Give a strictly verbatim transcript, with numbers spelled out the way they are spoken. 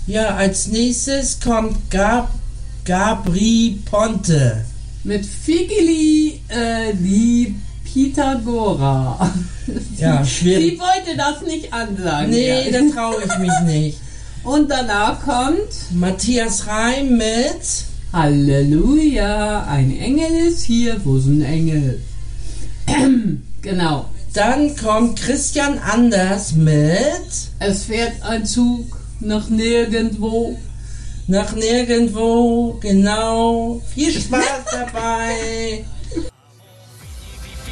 Ja, als nächstes kommt Gab Gabri Ponte. Mit Figeli, äh, die Pythagora. Ja, schwierig. Sie wollte das nicht ansagen. Nee, ja. da traue ich mich nicht. Und danach kommt Matthias Reim mit Halleluja, ein Engel ist hier. Wo ist ein Engel? Genau. Dann kommt Christian Anders mit Es fährt ein Zug nach nirgendwo. Nach nirgendwo, genau. Viel Spaß dabei.